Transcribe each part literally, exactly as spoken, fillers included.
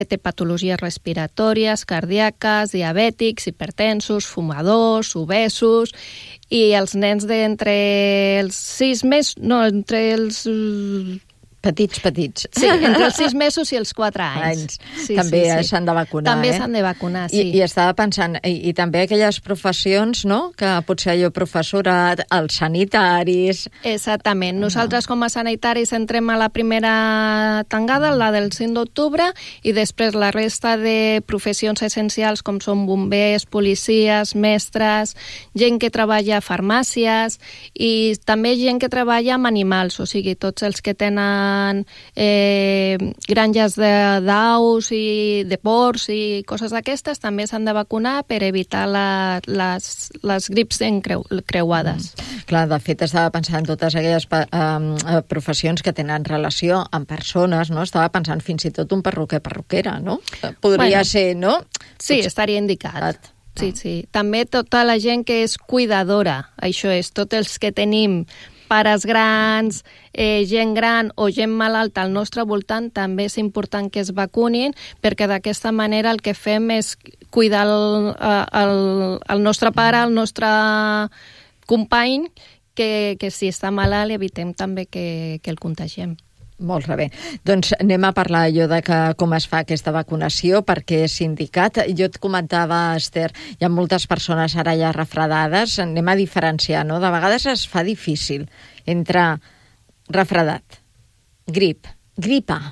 té patologies respiratòries, cardíaques, diabètics, hipertensos, fumadors, obesos, i els nens d'entre els sis mesos, no, entre els... Petits, petits. Sí, entre els sis mesos i els quatre anys. anys. Sí, també sí, sí. s'han de vacunar, també eh? s'han de vacunar, sí. I, i estava pensant, i, i també aquelles professions, no?, que potser allò professorat, els sanitaris... Exactament. Nosaltres com a sanitaris entrem a la primera tangada, la del cinc d'octubre, i després la resta de professions essencials com són bombers, policies, mestres, gent que treballa a farmàcies i també gent que treballa amb animals, o sigui, tots els que tenen Eh, granges d'aus i de porcs i coses d'aquestes també s'han de vacunar per evitar la, les, les grips encreu, creuades. Mm. Clar, de fet estava pensant en totes aquelles eh, professions que tenen relació amb persones, no? Estava pensant fins i tot un perruquer perruquera, no? Podria bueno, ser, no? Sí, Pots... estaria indicat. Sí, sí. També tota la gent que és cuidadora, això és, tots els que tenim pares grans, eh, gent gran o gent malalta al nostre voltant, també és important que es vacunin, perquè d'aquesta manera el que fem és cuidar el, el, el nostre pare, el nostre company, que, que si està malalt evitem també que, que el contagiem. Molt bé. Doncs anem a parlar allò de que, com es fa aquesta vacunació, perquè és indicat. Jo et comentava, Esther, hi ha moltes persones ara ja refredades, anem a diferenciar, no? De vegades es fa difícil entre refredat, grip, gripa,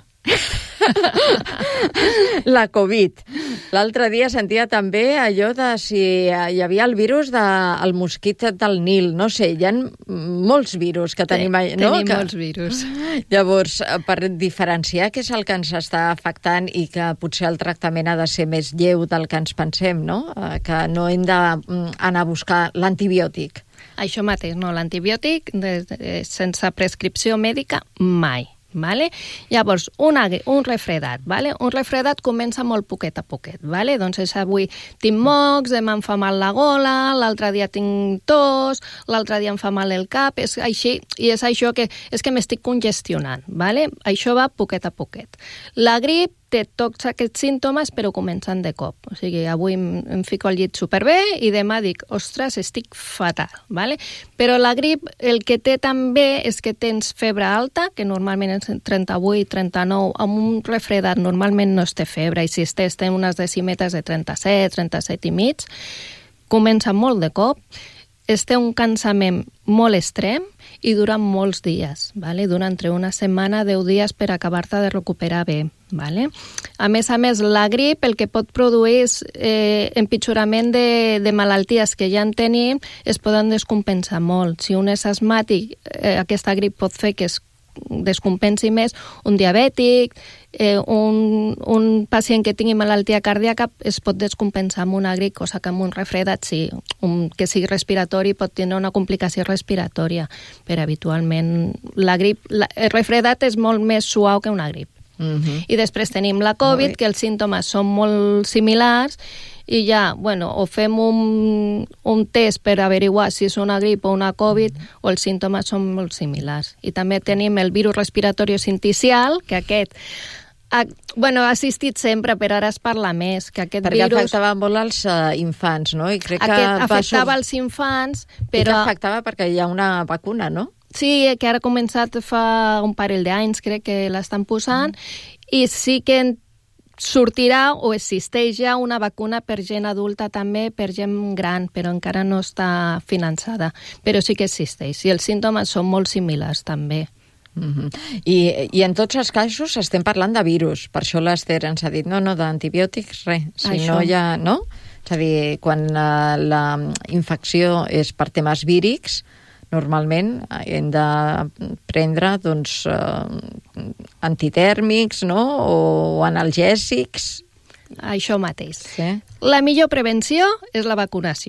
la Covid. L'altre dia sentia també allò de si hi havia el virus del mosquit del Nil. No sé, hi ha molts virus que tenim... Sí, no? tenim que... molts virus. Llavors, per diferenciar què és el que ens està afectant i que potser el tractament ha de ser més lleu del que ens pensem, no? Que no hem d'anar a buscar l'antibiòtic. Això mateix, no, l'antibiòtic sense prescripció mèdica mai. Vale? Llavors, una, un refredat. Vale? Un refredat comença molt poquet a poquet. Vale? Doncs és avui tinc mocs, demà em fa mal la gola, l'altre dia tinc tos, l'altre dia em fa mal el cap, és així, i és això que és que m'estic congestionant. Vale? Això va poquet a poquet. La grip té tots aquests símptomes, però comencen de cop. O sigui, avui em, em fico al llit superbé i demà dic, ostres, estic fatal, vale? Però la grip, el que té també és que tens febre alta, que normalment és trenta-vuit, trenta-nou, amb un refredat normalment no es té febre, i si es té, es té unes decimetres de trenta-set, trenta-set i mig, comença molt de cop, es té un cansament molt extrem i dura molts dies, vale? Dura entre una setmana, deu dies per acabar-te de recuperar bé. Vale? A més a més, la grip el que pot produir és eh, empitjorament de, de malalties que ja en tenim, es poden descompensar molt. Si un és asmàtic, eh, aquesta grip pot fer que es descompensi més. Un diabètic, eh, un, un pacient que tingui malaltia cardíaca es pot descompensar amb una grip, cosa que amb un refredat, sí, un, que sigui respiratori, pot tenir una complicació respiratòria, però habitualment la grip, la, el refredat és molt més suau que una grip. Uh-huh. I després tenim la Covid, que els símptomes són molt similars i ja, bueno, o fem un, un test per averiguar si és una grip o una Covid, uh-huh. o els símptomes són molt similars. I també tenim el virus respiratori sincicial, que aquest ha, bueno, ha assistit sempre, però ara es parla més, que aquest Perquè virus... afectava molt als uh, infants, no? I crec aquest que afectava sur... als infants, però... I que afectava perquè hi ha una vacuna, no? Sí, que ara ha començat fa un parell d'anys, crec que l'estan posant, mm. i sí que sortirà o existeix ja una vacuna per gent adulta també, per gent gran, però encara no està finançada. Però sí que existeix, i els símptomes són molt similars també. Mm-hmm. I, I en tots els casos estem parlant de virus, per això l'Esther ens ha dit, no, no, d'antibiòtics, res, si això. No hi ha, no? És a dir, quan uh, la infecció és per temes vírics, normalment hem de prendre doncs, eh, antitèrmics, no? O analgèsics. Això mateix. Sí. La millor prevenció és la vacunació.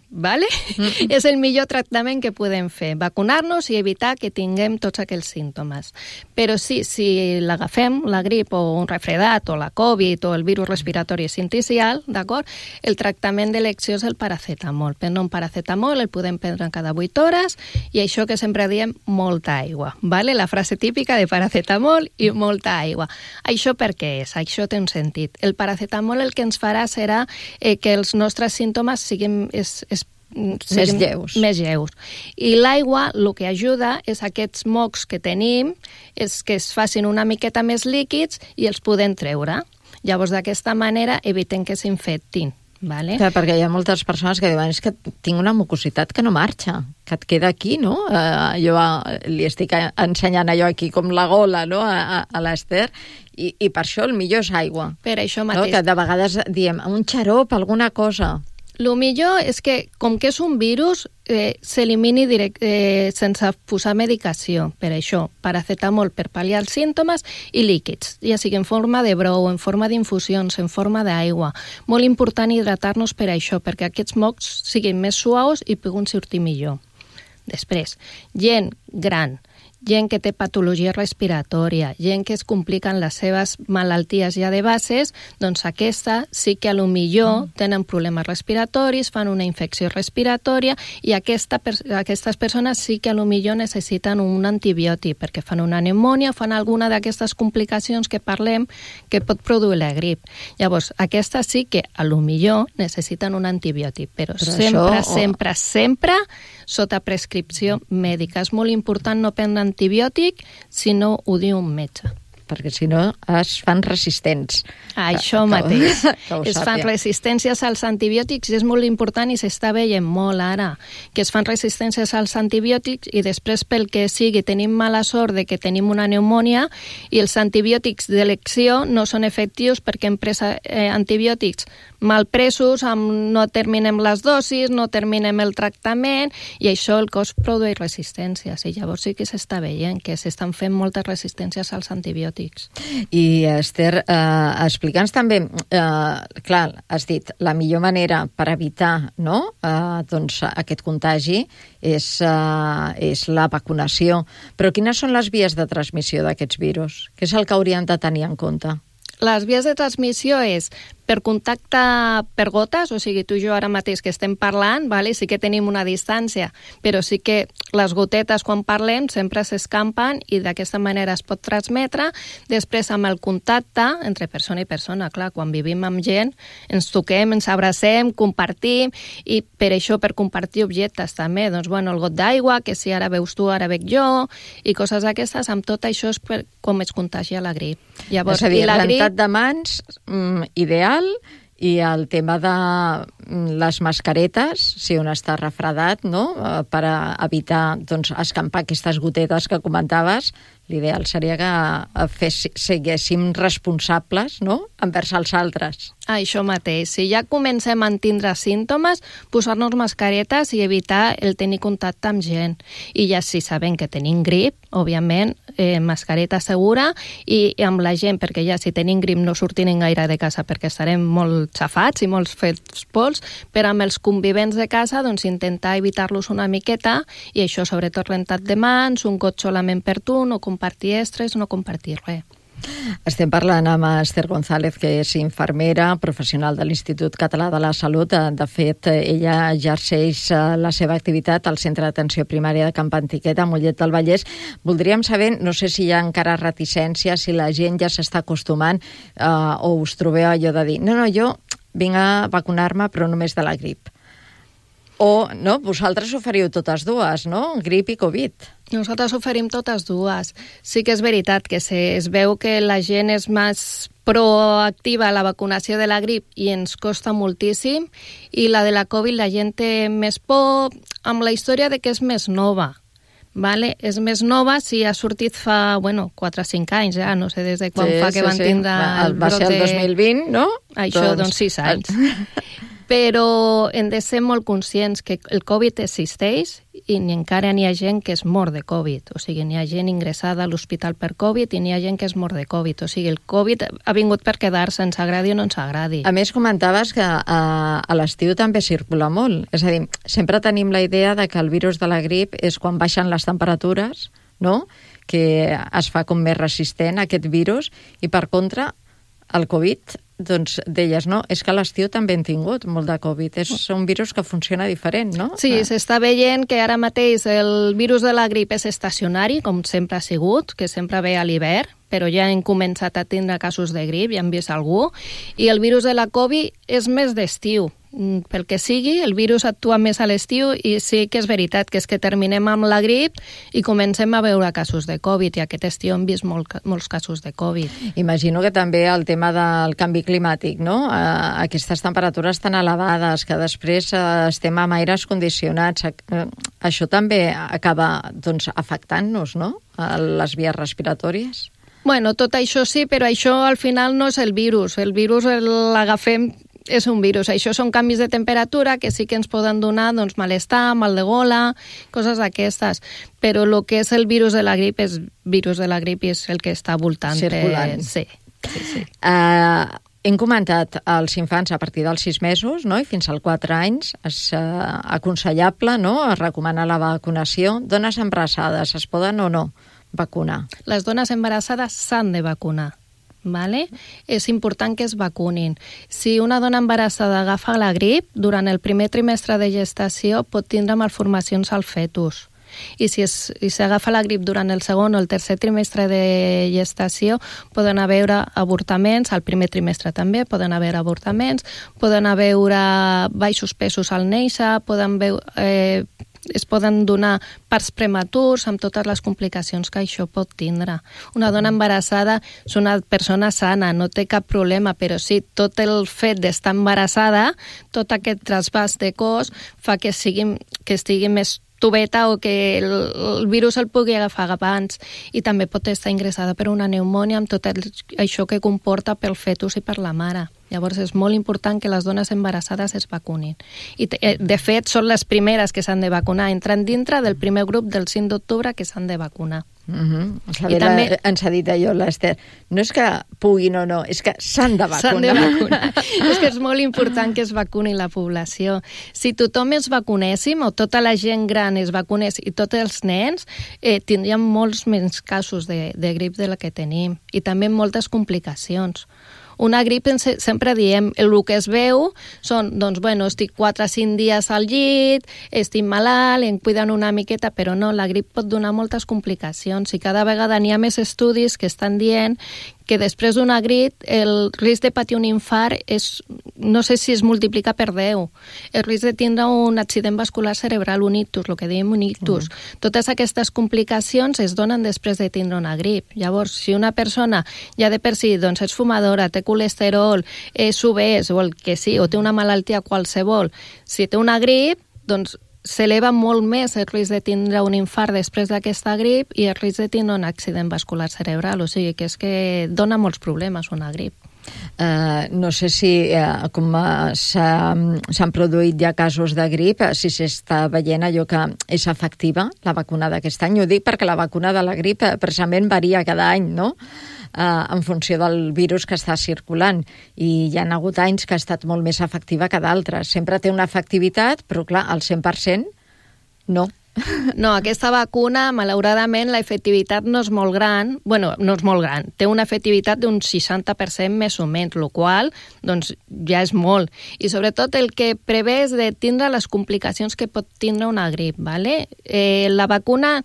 ¿vale? Mm. És el millor tractament que podem fer, vacunar-nos i evitar que tinguem tots aquells símptomes. Però sí, si l'agafem, la grip o un refredat o la Covid o el virus respiratori sincicial, d'acord? El tractament d'elecció és el paracetamol. Prendre un paracetamol el podem prendre cada vuit hores i això que sempre diem, molta aigua, ¿vale? La frase típica de paracetamol i molta aigua. Això per què és? Això té un sentit. El paracetamol el que ens farà serà eh, que els nostres símptomes siguin... És, és més lleus. Més lleus. I l'aigua el que ajuda és aquests mocs que tenim, és que es facin una miqueta més líquids i els podem treure. Llavors, d'aquesta manera, evitem que s'infectin. Vale? Clar, perquè hi ha moltes persones que diuen és que tinc una mucositat que no marxa, que et queda aquí, no? Eh, jo li estic ensenyant allò aquí com la gola, no?, a, a l'Ester, i, i per això el millor és aigua. Per això mateix. No? Que de vegades diem un xarop, alguna cosa. El millor és que, com que és un virus, eh, s'elimini direct, eh, sense posar medicació. Per això, paracetamol per pal·liar els símptomes i líquids, ja sigui en forma de brou, en forma d'infusions, en forma d'aigua. Molt important hidratar-nos per això, perquè aquests mocs siguin més suaus i puguin sortir millor. Després, gent gran, gent que té patologia respiratòria, gent que es compliquen les seves malalties ja de bases, doncs aquesta sí que a lo millor mm. tenen problemes respiratoris, fan una infecció respiratòria i aquesta, aquestes persones sí que a lo millor necessiten un antibiòtic perquè fan una pneumònia, fan alguna d'aquestes complicacions que parlem que pot produir la grip. Llavors, aquestes sí que a lo millor necessiten un antibiòtic, però, però sempre, això... sempre, sempre sota prescripció mèdica. És molt important no prendre antibiòtic si no ho diu un metge. Perquè si no es fan resistents. Això que, mateix. Que es fan resistències als antibiòtics i és molt important i s'està veient molt ara que es fan resistències als antibiòtics i després pel que sigui tenim mala sort de que tenim una pneumònia i els antibiòtics d'elecció no són efectius perquè hem pres eh, antibiòtics mal presos, amb, no terminem les dosis, no terminem el tractament i això el cos produeix resistències i llavors sí que s'està veient que s'estan fent moltes resistències als antibiòtics. I Esther, eh, explica'ns també, eh, clar, has dit, la millor manera per evitar no, eh, doncs, aquest contagi és, eh, és la vacunació. Però quines són les vies de transmissió d'aquests virus? Què és el que haurien de tenir en compte? Les vies de transmissió és per contacte per gotes, o sigui, tu i jo ara mateix que estem parlant, vale? Sí que tenim una distància, però sí que les gotetes quan parlem sempre s'escampen i d'aquesta manera es pot transmetre. Després amb el contacte entre persona i persona, clar, quan vivim amb gent ens toquem, ens abracem, compartim i per això per compartir objectes també, doncs bueno, el got d'aigua, que si ara veus tu, ara bec jo i coses d'aquestes, amb tot això és per com es contagia la grip. Llavors, és a dir, i la grip... rentat de mans, mm, ideal, i el tema de les mascaretes, si un està refredat, no? Per evitar doncs, escampar aquestes gotetes que comentaves, l'ideal seria que fes, siguéssim responsables, no?, envers els altres. Això mateix. Si ja comencem a tindre símptomes, posar-nos mascaretes i evitar el tenir contacte amb gent. I ja si sabem que tenim grip, òbviament, eh, mascareta segura i, i amb la gent, perquè ja si tenim grip no sortirem gaire de casa perquè estarem molt xafats i molt fets pols, però amb els convivents de casa doncs intentar evitar-los una miqueta i això sobretot rentat de mans, un got solament per tu, no compartir estres, no compartir res. Estem parlant amb Esther González, que és infermera, professional de l'Institut Català de la Salut. De fet, ella exerceix la seva activitat al Centre d'Atenció Primària de Camp Antiquet, a Mollet del Vallès. Voldríem saber, no sé si hi ha encara reticència, si la gent ja s'està acostumant eh, o us trobeu allò de dir no, no, jo vinc a vacunar-me però només de la grip. O, no, vosaltres oferiu totes dues, no? Grip i Covid. Nosaltres oferim totes dues. Sí que és veritat que se, es veu que la gent és més proactiva a la vacunació de la grip i ens costa moltíssim, i la de la Covid la gent té més por amb la història de que és més nova. Vale? És més nova si ha sortit fa, bueno, quatre o cinc anys, ja, no sé des de quan sí, fa que sí, van sí. tindre Va, el va ser el dos mil vint, no? Això, doncs, doncs sis anys. Però hem de ser molt conscients que el Covid existeix i ni encara n'hi ha gent que es mor de Covid. O sigui, n'hi ha gent ingressada a l'hospital per Covid i n'hi ha gent que es mor de Covid. O sigui, el Covid ha vingut per quedar-se, ens agradi o no ens agradi. A més, comentaves que a, a l'estiu també circula molt. És a dir, sempre tenim la idea de que el virus de la grip és quan baixen les temperatures, no?, que es fa com més resistent a aquest virus, i per contra, el Covid, doncs deies, no? És que a l'estiu també hem tingut molt de Covid. És un virus que funciona diferent, no? Sí, ah. s'està veient que ara mateix el virus de la grip és estacionari, com sempre ha sigut, que sempre ve a l'hivern, però ja hem començat a tindre casos de grip, ja hem vist algú, i el virus de la Covid és més d'estiu. Pel que sigui, el virus actua més a l'estiu i sí que és veritat que és que terminem amb la grip i comencem a veure casos de Covid, i aquest estiu hem vist molt, molts casos de Covid. Imagino que també el tema del canvi climàtic, no? Aquestes temperatures tan elevades que després estem amb aires condicionats, això també acaba, doncs, afectant-nos, no?, a les vies respiratòries. Bueno, tot això sí, però això al final no és el virus. El virus l'agafem, és un virus. Això són canvis de temperatura que sí que ens poden donar, doncs, malestar, mal de gola, coses d'aquestes. Però el que és el virus de la grip és virus de la grip i és el que està voltant. Circulant. Sí, sí, sí. Uh, hem comentat als infants a partir dels sis mesos, no?, i fins als quatre anys és uh, aconsellable, no?, es recomana la vacunació. Dones embarassades es poden o no vacunar? Les dones embarassades s'han de vacunar. Vale? És important que es vacunin. Si una dona embarassada agafa la grip, durant el primer trimestre de gestació pot tindre malformacions al fetus. I si s'agafa la grip durant el segon o el tercer trimestre de gestació, poden haver avortaments, al primer trimestre també poden haver avortaments, poden haver baixos pesos al néixer, poden veure... Eh, es poden donar parts prematurs amb totes les complicacions que això pot tindre. Una dona embarassada és una persona sana, no té cap problema, però sí, tot el fet d'estar embarassada, tot aquest trasbàs de cos fa que, sigui, que estigui més tubeta o que el, el virus el pugui agafar abans, i també pot estar ingressada per una pneumònia amb tot el, això que comporta pel fetus i per la mare. Llavors és molt important que les dones embarassades es vacunin. I de fet són les primeres que s'han de vacunar, entren dintre del primer grup del cinc d'octubre que s'han de vacunar. Uh-huh. I també ens ha dit allò l'Ester, no és que puguin o no, és que s'han de vacunar. S'han de vacunar. És que és molt important que es vacuni la població. Si tothom es vacunéssim, o tota la gent gran es vacunés i tots els nens, eh, tindríem molts menys casos de, de grip de la que tenim, i també moltes complicacions. Una grip, sempre diem, el que es veu són, doncs, bueno, estic quatre o cinc dies al llit, estic malalt, em cuiden una miqueta, però no, la grip pot donar moltes complicacions, i cada vegada n'hi ha més estudis que estan dient que després d'una grip el risc de patir un infart és, no sé si es multiplica per deu. El risc de tindre un accident vascular cerebral, un ictus, el que diem un ictus. Mm. Totes aquestes complicacions es donen després de tindre una grip. Llavors, si una persona ja de per si doncs, és fumadora, té colesterol, és obès o el que sí, o té una malaltia qualsevol, si té una grip, doncs s'eleva molt més el risc de tindre un infart després d'aquesta grip i el risc de tindre un accident vascular cerebral. O sigui que és que dona molts problemes una grip. Uh, no sé si, uh, com uh, s'han produït ja casos de grip, uh, si s'està veient allò que és efectiva, la vacuna d'aquest any. Ho dic perquè la vacuna de la grip uh, precisament varia cada any, no?, Uh, en funció del virus que està circulant, i hi ha hagut anys que ha estat molt més efectiva que d'altres. Sempre té una efectivitat, però clar, al cent per cent no. No, aquesta vacuna, malauradament, la efectivitat no és molt gran, bueno, no és molt gran, té una efectivitat d'un seixanta per cent més o menys, el qual doncs, ja és molt. I sobretot el que prevé és de tindre les complicacions que pot tindre una grip, ¿vale? Eh, la vacuna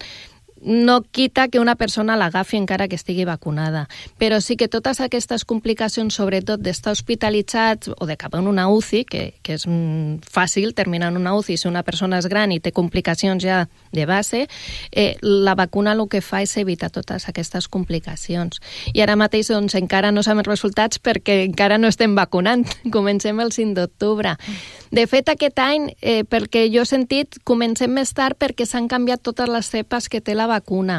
no quita que una persona l'agafi encara que estigui vacunada, però sí que totes aquestes complicacions, sobretot d'estar hospitalitzats o de cap en una U C I, que, que és fàcil terminar en una U C I si una persona és gran i té complicacions ja de base, eh, la vacuna el que fa és evitar totes aquestes complicacions. I ara mateix doncs, encara no sabem els resultats perquè encara no estem vacunant, comencem el cinc d'octubre. De fet, aquest any, eh, pel que jo he sentit, comencem més tard perquè s'han canviat totes les cepes que té la vacuna.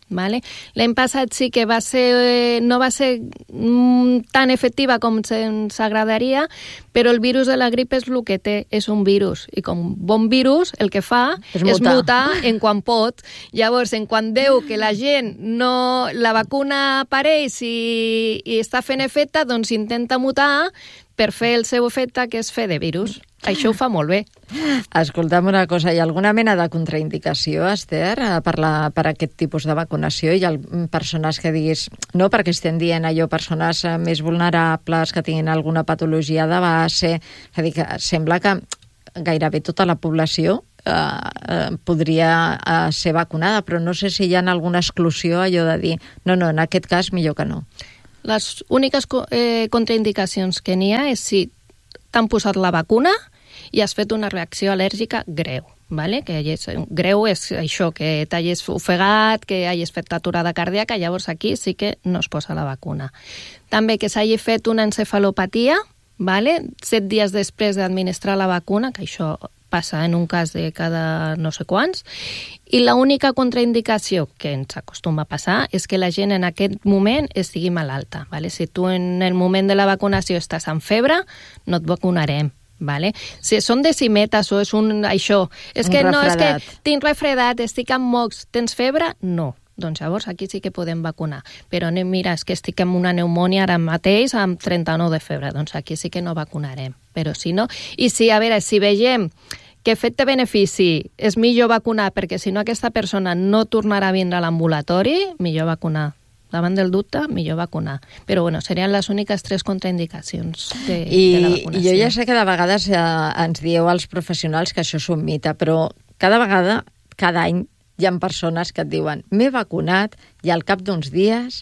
Vale? L'any passat sí que va ser, no va ser mm, tan efectiva com ens agradaria, però el virus de la grip és el que té, és un virus. I com bon virus, el que fa és, és mutar. mutar en quan pot. Llavors, en quan veu que la gent no... la vacuna apareix i, i està fent efecte, doncs intenta mutar per fer el seu efecte, que és fer de virus. Això ho fa molt bé. Escolta'm una cosa, hi ha alguna mena de contraindicació, Esther, per, la, per aquest tipus de vacunació? Hi ha persones que diguis, no perquè estem dient allò, persones més vulnerables, que tinguin alguna patologia de base, és a dir, que sembla que gairebé tota la població eh, eh, podria eh, ser vacunada, però no sé si hi ha alguna exclusió, allò de dir, no, no, en aquest cas millor que no. Les úniques eh, contraindicacions que n'hi ha és si t'han posat la vacuna i has fet una reacció al·lèrgica greu. Vale? Que hagis, greu és això, que t'hagis ofegat, que hagis fet aturada cardíaca, llavors aquí sí que no es posa la vacuna. També que s'hagi fet una encefalopatia, vale? set dies després d'administrar la vacuna, que això passa en un cas de cada no sé quants, i l'única contraindicació que ens acostuma a passar és que la gent en aquest moment estigui malalta. Vale? Si tu en el moment de la vacunació estàs amb febre, no et vacunarem. Vale? Si són decimetes o és un... això, és un que refredat. no, és que tinc refredat, estic amb mocs, tens febre? No. Doncs llavors aquí sí que podem vacunar. Però no, mira, és que estic amb una pneumònia ara mateix amb trenta-nou de febre, doncs aquí sí que no vacunarem. Però si no... I si, a veure, si veiem que efecte-benefici és millor vacunar perquè si no aquesta persona no tornarà a vindre a l'ambulatori, millor vacunar. Davant del dubte, millor vacunar. Però, bueno, serien les úniques tres contraindicacions de, I, de la vacunació. I jo ja sé que de vegades eh, ens dieu als professionals que això és un mite, però cada vegada, cada any, hi ha persones que et diuen m'he vacunat i al cap d'uns dies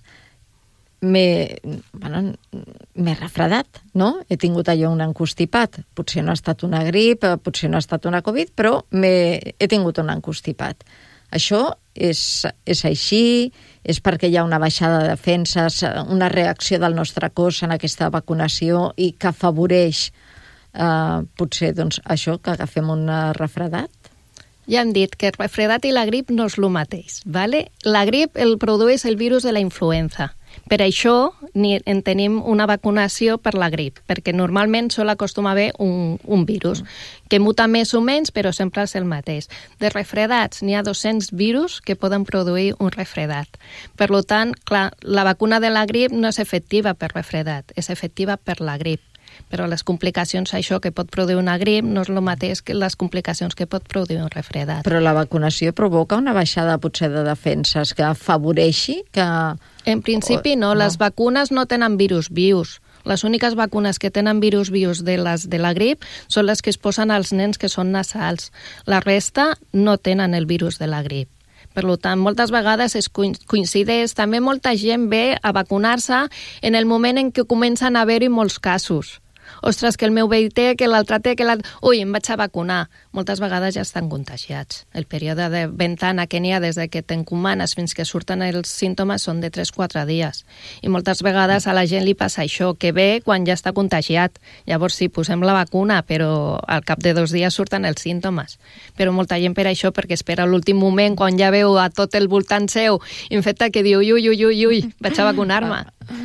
m'he bueno, m'he refredat, no? He tingut allò un encostipat. Potser no ha estat una grip, potser no ha estat una Covid, però he tingut un encostipat. Això és, és així, és perquè hi ha una baixada de defenses, una reacció del nostre cos en aquesta vacunació i que afavoreix eh, potser doncs, això, que agafem un refredat? Ja hem dit que el refredat i la grip no és el mateix. Vale? La grip el produeix el virus de la influenza. Per això ni en tenim una vacunació per la grip, perquè normalment sol acostuma a haver un, un virus que muta més o menys, però sempre és el mateix. De refredats n'hi ha dos-cents virus que poden produir un refredat. Per tant, clar, la vacuna de la grip no és efectiva per refredat, és efectiva per la grip. Però les complicacions, això que pot produir una grip, no és el mateix que les complicacions que pot produir un refredat. Però la vacunació provoca una baixada potser de defenses que afavoreixi que... En principi no, no. Les vacunes no tenen virus vius. Les úniques vacunes que tenen virus vius de, les, de la grip són les que es posen als nens que són nasals. La resta no tenen el virus de la grip. Per tant, moltes vegades es coincideix. També molta gent ve a vacunar-se en el moment en què comencen a haver-hi molts casos. Ostres, que el meu veí té, que l'altre té, que l'altre... Ui, em vaig a vacunar. Moltes vegades ja estan contagiats. El període de ventana que n'hi ha des que t'encomanes fins que surten els símptomes són de tres a quatre dies. I moltes vegades a la gent li passa això, que ve quan ja està contagiat. Llavors sí, posem la vacuna, però al cap de dos dies surten els símptomes. Però molta gent per això, perquè espera l'últim moment, quan ja veu a tot el voltant seu infectat, que diu, ui, ui, ui, ui, ui, vaig a vacunar-me.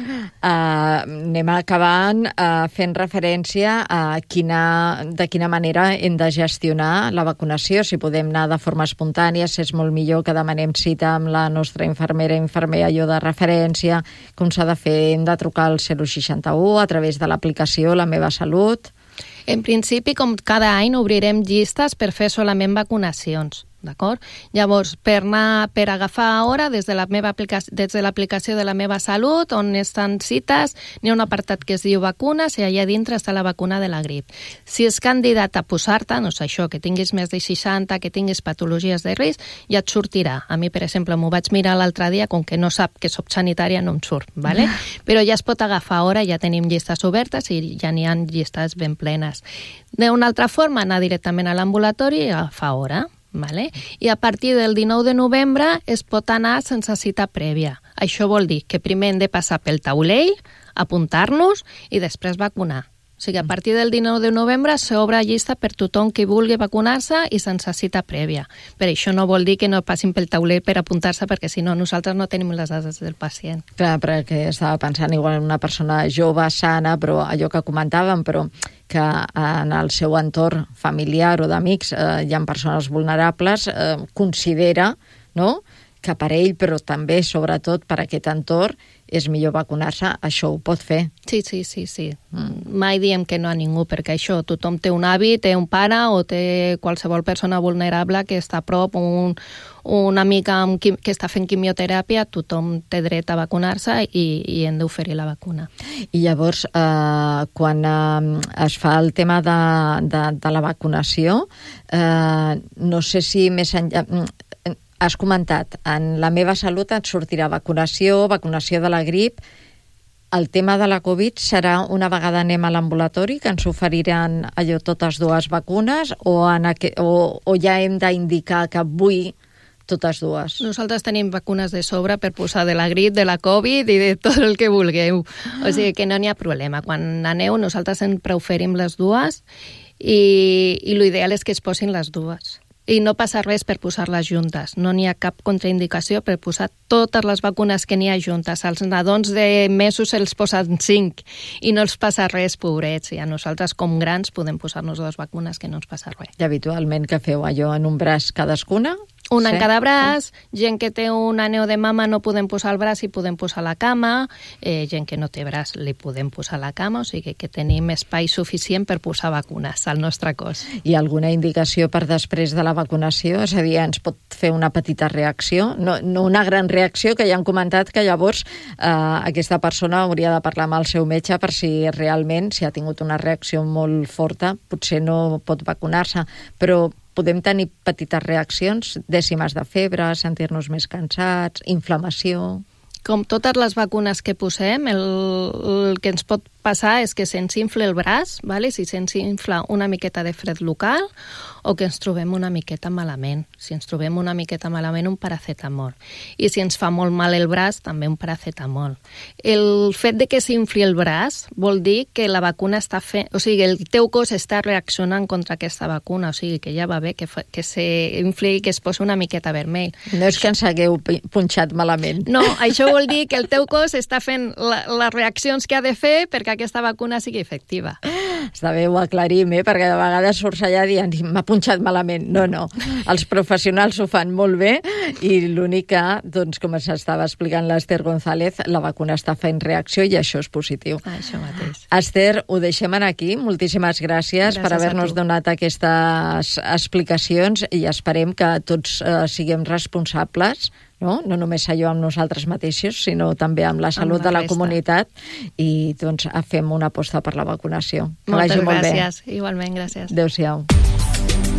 Uh, anem acabant uh, fent referència a quina, de quina manera hem de gestionar la vacunació, si podem anar de forma espontània, si és molt millor que demanem cita amb la nostra infermera, infermer, allò de referència, com s'ha de fer, hem de trucar al zero seixanta u a través de l'aplicació La Meva Salut. En principi, com cada any, obrirem llistes per fer solament vacunacions. D'acord? Llavors, per anar, per agafar hora des de la meva aplicació, des de l'aplicació de La Meva Salut, on estan cites, n'hi ha un apartat que es diu vacunes i allà dintre està la vacuna de la grip. Si és candidat a posar-te, no sé això, que tinguis més de seixanta, que tinguis patologies de risc, ja et sortirà. A mi, per exemple, m'ho vaig mirar l'altre dia, com que no sap que soc sanitària, no em surt, ¿vale? Però ja es pot agafar hora, ja tenim llistes obertes i ja n'hi ha llistes ben plenes. D'una altra forma, anar directament a l'ambulatori i agafar hora. Vale? I a partir del dinou de novembre es pot anar sense cita prèvia. Això vol dir que primer hem de passar pel taulell, apuntar-nos i després vacunar. O sigui, a partir del dinou de novembre s'obre llista per tothom que vulgui vacunar-se i sense cita prèvia. Per això no vol dir que no passin pel tauler per apuntar-se, perquè si no, nosaltres no tenim les dades del pacient. Clar, perquè estava pensant igual en una persona jove, sana, però allò que comentàvem, però que en el seu entorn familiar o d'amics eh, hi ha persones vulnerables, eh, considera, no?, que per ell, però també, sobretot, per aquest entorn, és millor vacunar-se, això ho pot fer. Sí, sí, sí, sí. Mm. Mai diem que no a ningú, perquè això, tothom té un avi, té un pare o té qualsevol persona vulnerable que està a prop, un, una amiga amb qui, que està fent quimioteràpia, tothom té dret a vacunar-se i, i hem d'oferir la vacuna. I llavors, eh, quan eh, es fa el tema de, de, de la vacunació, eh, no sé si més enllà... Has comentat, en la meva salut et sortirà vacunació, vacunació de la grip. El tema de la Covid serà una vegada anem a l'ambulatori, que ens oferiran allò totes dues vacunes, o, en aqu... o, o ja hem d'indicar que vull totes dues? Nosaltres tenim vacunes de sobre per posar de la grip, de la Covid i de tot el que vulgueu. O sigui que no n'hi ha problema. Quan aneu, nosaltres sempre oferim les dues i, i l'ideal és que es posin les dues. I no passa res per posar-les juntes. No n'hi ha cap contraindicació per posar totes les vacunes que n'hi ha juntes. Als nadons de mesos els posen cinc i no els passa res, pobrets. I a nosaltres, com grans, podem posar-nos dues vacunes que no ens passa res. I habitualment que feu allò en un braç cadascuna? Una sí. en cada braç, gent que té un aneu de mama no podem posar el braç i podem posar la cama, eh, gent que no té braç li podem posar la cama, o sigui que tenim espai suficient per posar vacunes al nostre cos. I alguna indicació per després de la vacunació? És a dir, ens pot fer una petita reacció? No, no una gran reacció, que ja han comentat que llavors eh, aquesta persona hauria de parlar amb el seu metge per si realment, si ha tingut una reacció molt forta, potser no pot vacunar-se, però podem tenir petites reaccions, dècimes de febre, sentir-nos més cansats, inflamació... Com totes les vacunes que posem, el, el que ens pot passar és que se'ns infla el braç, vale? Si se'ns infla una miqueta de fred local o que ens trobem una miqueta malament. Si ens trobem una miqueta malament, un paracetamol. I si ens fa molt mal el braç, també un paracetamol. El fet de que s'infli el braç vol dir que la vacuna està fent... O sigui, el teu cos està reaccionant contra aquesta vacuna, o sigui, que ja va bé que, fa, que s'infli i que es posi una miqueta vermell. No és que ens hagueu punxat malament. No, això vol dir que el teu cos està fent la, les reaccions que ha de fer perquè aquesta vacuna sigui efectiva. Està bé, ho aclarim, eh? Perquè de vegades surts allà dient m'ha punxat malament. No, no. Els professionals ho fan molt bé i l'únic que, doncs, com s'estava explicant l'Ester González, la vacuna està fent reacció i això és positiu. Ah, això mateix. Esther, ho deixem aquí. Moltíssimes gràcies, gràcies per haver-nos donat aquestes explicacions i esperem que tots eh, siguem responsables, no? No només allò amb nosaltres mateixos, sinó també amb la salut amb la de la resta. Comunitat i doncs fem una aposta per la vacunació. Que Moltes vagi molt gràcies. Bé. Igualment, gràcies. Adéu-siau.